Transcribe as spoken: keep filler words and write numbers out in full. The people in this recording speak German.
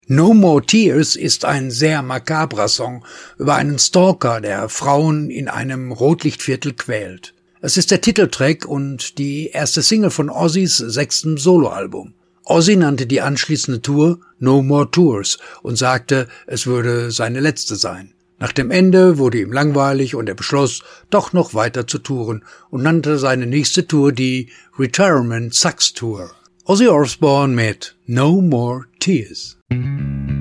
No More Tears ist ein sehr makabrer Song über einen Stalker, der Frauen in einem Rotlichtviertel quält. Es ist der Titeltrack und die erste Single von Ozzys sechstem Soloalbum. Ozzy nannte die anschließende Tour No More Tours und sagte, es würde seine letzte sein. Nach dem Ende wurde ihm langweilig und er beschloss, doch noch weiter zu touren und nannte seine nächste Tour die Retirement Sucks Tour. Ozzy Osbourne mit No More Tears.